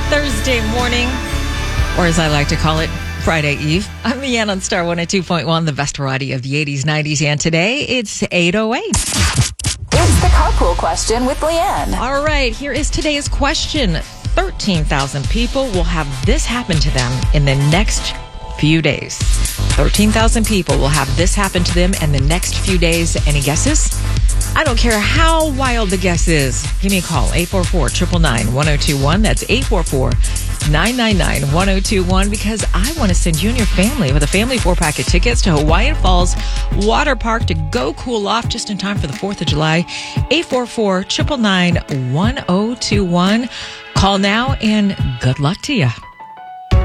Thursday morning, or as I like to call it, Friday Eve. I'm Leanne on Star 102.1, the best variety of the 80s, 90s, and today it's 8:08. It's the carpool question with Leanne. All right, here is today's question. 13,000 people will have this happen to them in the next few days. 13,000 people will have this happen to them in the next few days. Any guesses? I don't care how wild the guess is. Give me a call, 844-999-1021. That's 844-999-1021, because I want to send you and your family with a family 4-pack of tickets to Hawaiian Falls Water Park to go cool off just in time for the 4th of July. 844-999-1021. Call now and good luck to you.